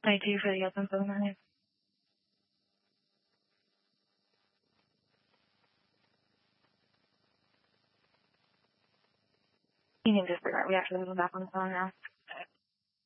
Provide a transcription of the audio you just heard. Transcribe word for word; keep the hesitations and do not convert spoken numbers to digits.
ninety-two for the open phone line. You can disregard. We actually move back on the phone now.